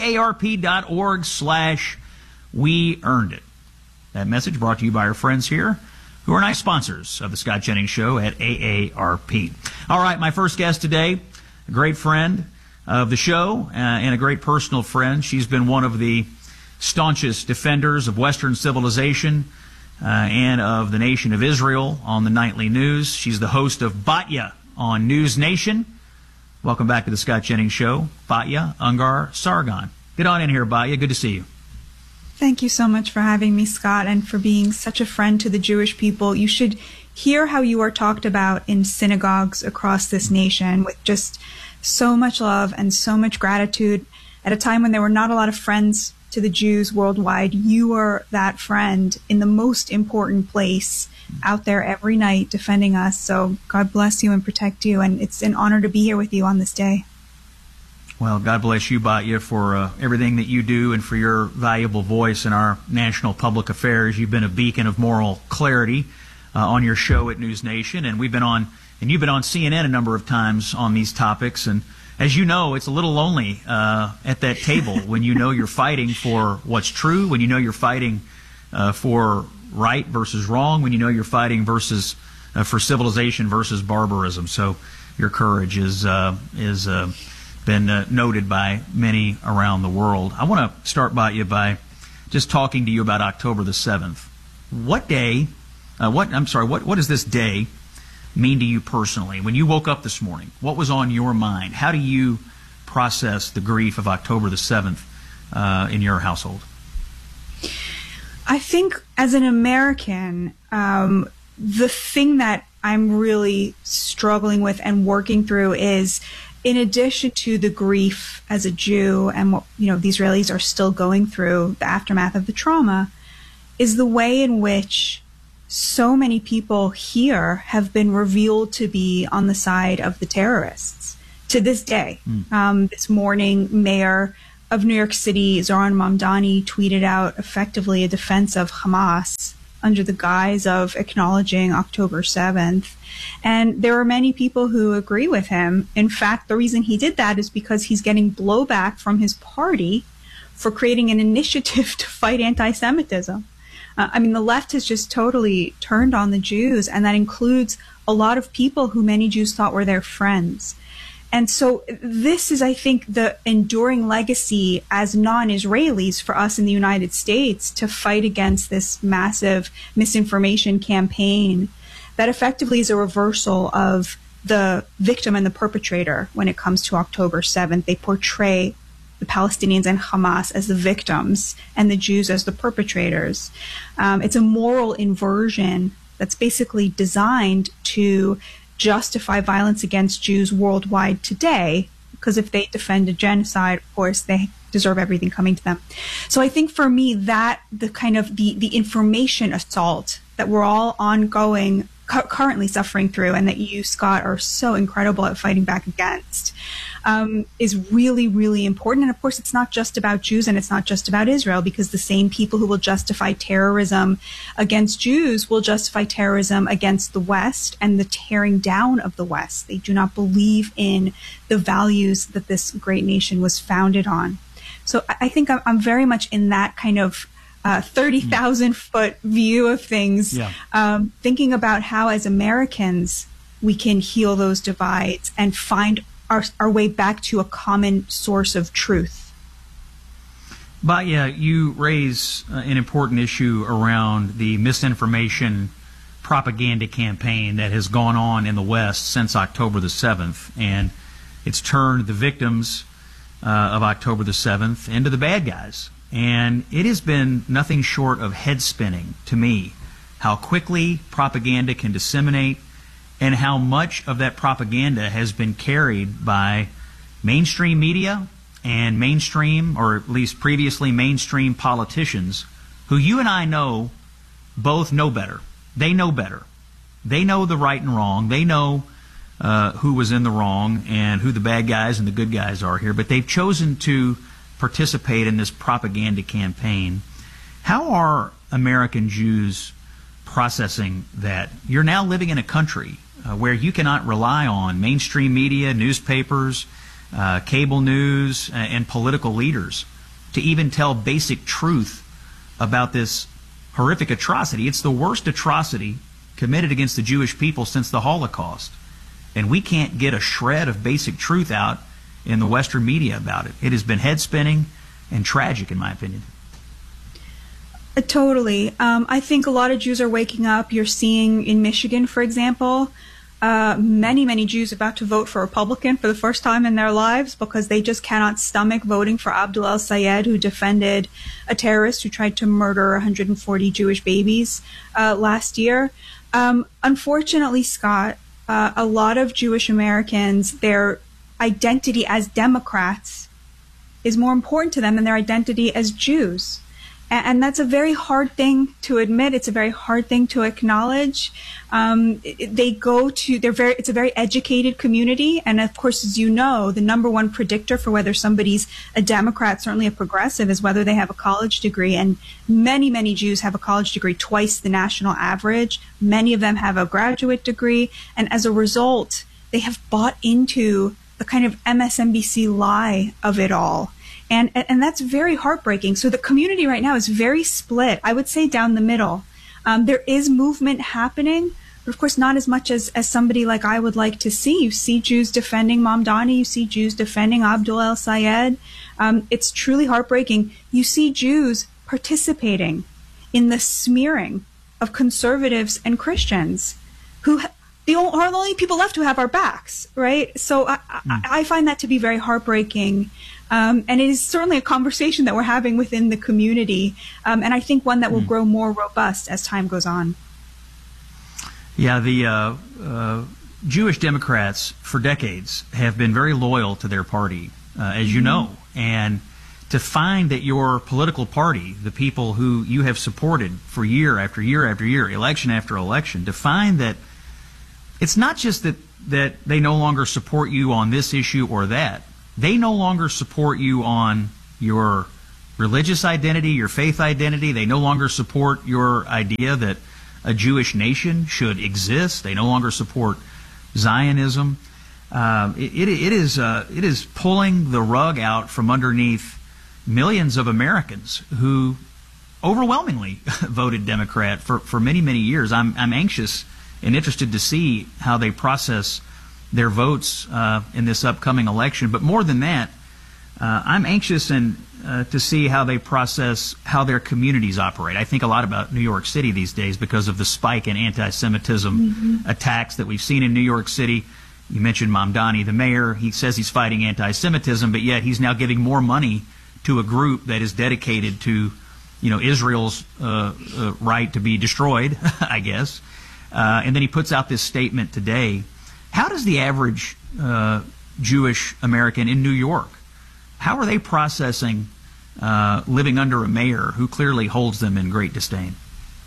aarp.org/weearnedit. That message brought to you by our friends here who are nice sponsors of the Scott Jennings Show at AARP. All right, my first guest today, a great friend of the show and a great personal friend. She's been one of the staunchest defenders of Western civilization and of the nation of Israel on the nightly news. She's the host of Batya on News Nation. Welcome back to the Scott Jennings Show, Batya Ungar-Sargon. Get on in here, Batya. Good to see you. Thank you so much for having me, Scott, and for being such a friend to the Jewish people. You should hear how you are talked about in synagogues across this nation with just so much love and so much gratitude. At a time when there were not a lot of friends to the Jews worldwide, you are that friend in the most important place out there every night defending us. So God bless you and protect you, and it's an honor to be here with you on this day. Well, God bless you, Batya, for everything that you do and for your valuable voice in our national public affairs. You've been a beacon of moral clarity on your show at News Nation, and you've been on CNN a number of times on these topics. And as you know, it's a little lonely at that table when you know you're fighting for what's true, when you know you're fighting for right versus wrong, when you know you're fighting for civilization versus barbarism. So your courage is been noted by many around the world. I want to start by just talking to you about October the 7th. What does this day mean to you personally? When you woke up this morning, what was on your mind? How do you process the grief of October the 7th in your household? I think as an American, the thing that I'm really struggling with and working through is, in addition to the grief as a Jew and what the Israelis are still going through, the aftermath of the trauma, is the way in which so many people here have been revealed to be on the side of the terrorists to this day. This morning, Mayor of New York City, Zohran Mamdani, tweeted out effectively a defense of Hamas under the guise of acknowledging October 7th. And there are many people who agree with him. In fact, the reason he did that is because he's getting blowback from his party for creating an initiative to fight anti-Semitism. The left has just totally turned on the Jews, and that includes a lot of people who many Jews thought were their friends. And so this is, I think, the enduring legacy as non-Israelis for us in the United States to fight against this massive misinformation campaign that effectively is a reversal of the victim and the perpetrator when it comes to October 7th. They portray the Palestinians and Hamas as the victims and the Jews as the perpetrators. It's a moral inversion that's basically designed to justify violence against Jews worldwide today, because if they defend a genocide, of course, they deserve everything coming to them. So I think for me that the kind of the information assault that we're all currently suffering through, and that you, Scott, are so incredible at fighting back against, is really, really important. And of course, it's not just about Jews and it's not just about Israel, because the same people who will justify terrorism against Jews will justify terrorism against the West and the tearing down of the West. They do not believe in the values that this great nation was founded on. So I think I'm very much in that kind of 30,000-foot view of things, thinking about how as Americans we can heal those divides and find our way back to a common source of truth. But you raise an important issue around the misinformation propaganda campaign that has gone on in the West since October the 7th, and it's turned the victims of October the 7th into the bad guys. And it has been nothing short of head-spinning to me how quickly propaganda can disseminate and how much of that propaganda has been carried by mainstream media and mainstream, or at least previously mainstream politicians who you and I know both know better. They know better. They know the right and wrong. They know who was in the wrong and who the bad guys and the good guys are here, but they've chosen to participate in this propaganda campaign. How are American Jews processing that? You're now living in a country where you cannot rely on mainstream media, newspapers, cable news, and political leaders to even tell basic truth about this horrific atrocity. It's the worst atrocity committed against the Jewish people since the Holocaust. And we can't get a shred of basic truth out in the Western media about it. It has been head-spinning and tragic, in my opinion. Totally. I think a lot of Jews are waking up. You're seeing in Michigan, for example, many Jews about to vote for Republican for the first time in their lives because they just cannot stomach voting for Abdul El-Sayed, who defended a terrorist who tried to murder 140 Jewish babies last year. Unfortunately, Scott, a lot of Jewish Americans, their identity as Democrats is more important to them than their identity as Jews. And that's a very hard thing to admit. It's a very hard thing to acknowledge. It's a very educated community. And of course, as you know, the number one predictor for whether somebody's a Democrat, certainly a progressive, is whether they have a college degree. And many Jews have a college degree, twice the national average. Many of them have a graduate degree. And as a result, they have bought into the kind of MSNBC lie of it all. And that's very heartbreaking. So the community right now is very split, I would say down the middle. There is movement happening, but of course not as much as somebody like I would like to see. You see Jews defending Mamdani, you see Jews defending Abdul El-Sayed. It's truly heartbreaking. You see Jews participating in the smearing of conservatives and Christians who are the only people left who have our backs, right? So I find that to be very heartbreaking. And it is certainly a conversation that we're having within the community. And I think one that will grow more robust as time goes on. Yeah, the Jewish Democrats for decades have been very loyal to their party, as you know. And to find that your political party, the people who you have supported for year after year after year, election after election, to find that it's not just that they no longer support you on this issue or that. They no longer support you on your religious identity, your faith identity. They no longer support your idea that a Jewish nation should exist. They no longer support Zionism. It is pulling the rug out from underneath millions of Americans who overwhelmingly voted Democrat for many, many years. I'm anxious and interested to see how they process their votes in this upcoming election. But more than that, I'm anxious to see how they process how their communities operate. I think a lot about New York City these days because of the spike in anti-Semitism attacks that we've seen in New York City. You mentioned Mamdani, the mayor. He says he's fighting anti-Semitism, but yet he's now giving more money to a group that is dedicated to, Israel's right to be destroyed, I guess. And then he puts out this statement today. How does the average Jewish American in New York, how are they processing living under a mayor who clearly holds them in great disdain?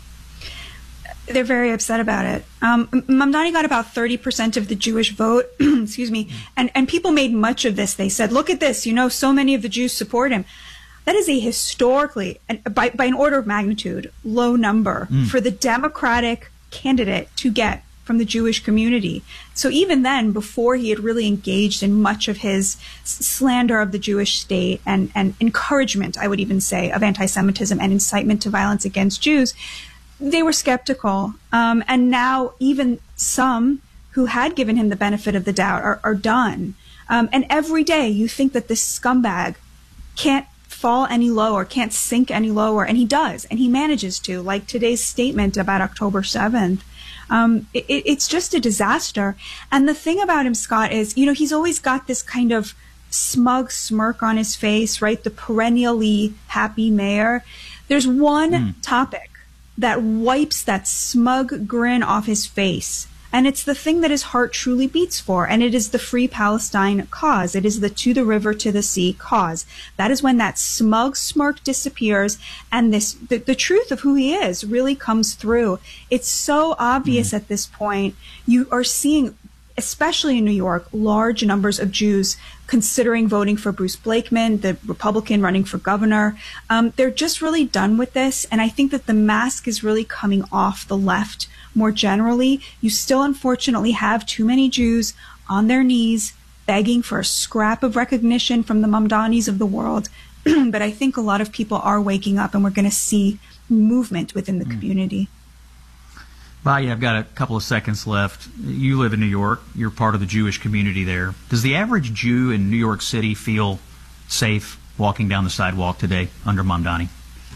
They're very upset about it. Mamdani got about 30% of the Jewish vote, excuse me, and people made much of this. They said, look at this, so many of the Jews support him. That is a historically, by an order of magnitude, low number for the Democratic candidate to get from the Jewish community. So even then, before he had really engaged in much of his slander of the Jewish state and encouragement, I would even say, of anti-Semitism and incitement to violence against Jews, they were skeptical. And now even some who had given him the benefit of the doubt are done. And every day you think that this scumbag can't fall any lower, can't sink any lower, and he does, and he manages to, like today's statement about October 7th. It's just a disaster. And the thing about him, Scott, is, he's always got this kind of smug smirk on his face, right? The perennially happy mayor. There's one topic that wipes that smug grin off his face. And it's the thing that his heart truly beats for, and it is the Free Palestine cause. It is the to the river, to the sea cause. That is when that smug smirk disappears, and the truth of who he is really comes through. It's so obvious at this point. You are seeing, especially in New York, large numbers of Jews considering voting for Bruce Blakeman, the Republican running for governor. They're just really done with this, and I think that the mask is really coming off the left. More generally, you still unfortunately have too many Jews on their knees begging for a scrap of recognition from the Mamdanis of the world. But I think a lot of people are waking up, and we're going to see movement within the community. Baya, I've got a couple of seconds left. You live in New York. You're part of the Jewish community there. Does the average Jew in New York City feel safe walking down the sidewalk today under Mamdani?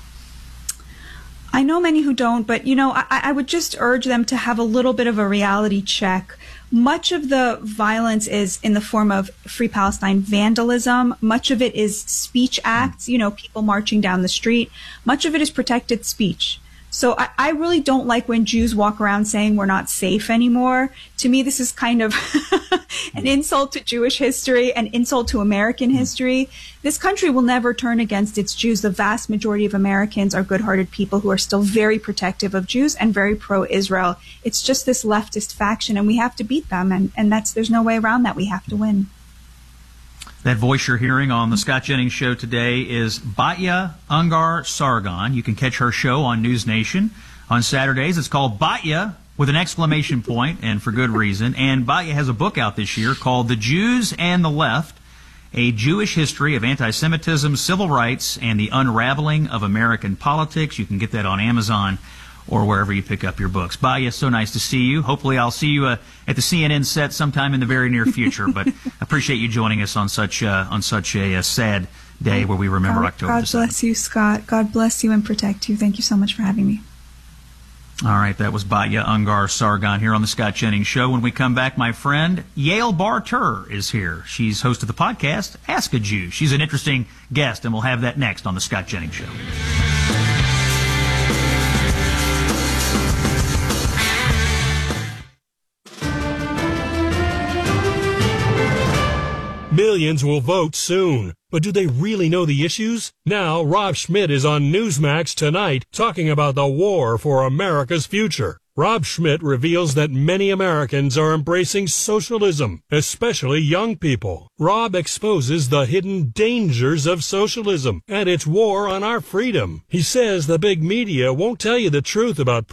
I know many who don't, but, I would just urge them to have a little bit of a reality check. Much of the violence is in the form of Free Palestine vandalism. Much of it is speech acts, people marching down the street. Much of it is protected speech. So I really don't like when Jews walk around saying we're not safe anymore. To me, this is kind of an insult to Jewish history, an insult to American history. This country will never turn against its Jews. The vast majority of Americans are good-hearted people who are still very protective of Jews and very pro-Israel. It's just this leftist faction, and we have to beat them, and there's no way around that. We have to win. That voice you're hearing on the Scott Jennings Show today is Batya Ungar-Sargon. You can catch her show on News Nation on Saturdays. It's called Batya with an exclamation point, and for good reason. And Batya has a book out this year called The Jews and the Left, A Jewish History of Anti-Semitism, Civil Rights, and the Unraveling of American Politics. You can get that on Amazon or wherever you pick up your books. Baya, so nice to see you. Hopefully I'll see you at the CNN set sometime in the very near future. But appreciate you joining us on such a sad day where we remember October God 2nd. Bless you, Scott. God bless you and protect you. Thank you so much for having me. All right, that was Baya Ungar Sargon here on the Scott Jennings Show. When we come back, my friend Yael Bar-Tur is here. She's host of the podcast Ask a Jew. She's an interesting guest, and we'll have that next on the Scott Jennings Show. Millions will vote soon, but do they really know the issues? Now, Rob Schmidt is on Newsmax tonight talking about the war for America's future. Rob Schmidt reveals that many Americans are embracing socialism, especially young people. Rob exposes the hidden dangers of socialism and its war on our freedom. He says the big media won't tell you the truth about